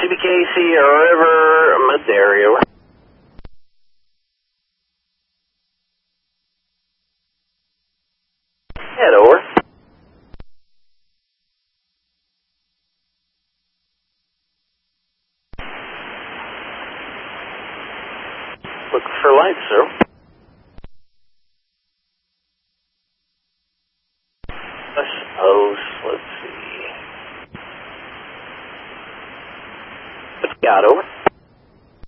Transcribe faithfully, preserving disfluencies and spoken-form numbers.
B Casey, River, Madera. Head over. Looking for lights, sir. I suppose, let's see. What's got over?